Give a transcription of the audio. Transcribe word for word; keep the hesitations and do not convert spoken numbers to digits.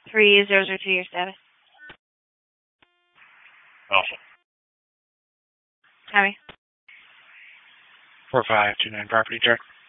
three zero zero two, your status. Alpha. Tommy. four five two nine property check.